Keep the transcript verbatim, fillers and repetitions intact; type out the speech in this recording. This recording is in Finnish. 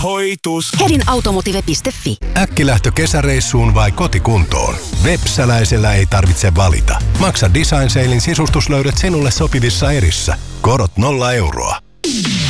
Hoitus. hedin automotive piste fi. Äkkilähtö kesäreissuun vai kotikuntoon? Vepsäläisellä ei tarvitse valita. Maksa Design Salein sisustuslöydöt sinulle sopivissa erissä. Korot nolla euroa.